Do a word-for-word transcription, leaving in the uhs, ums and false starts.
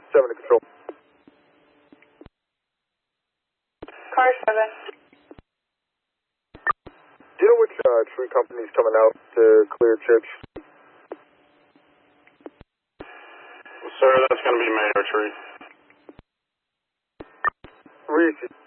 seven to control. Car seven. Do you know which uh, tree company's coming out to clear chips? Sir, that's going to be Mayo Tree. Reese,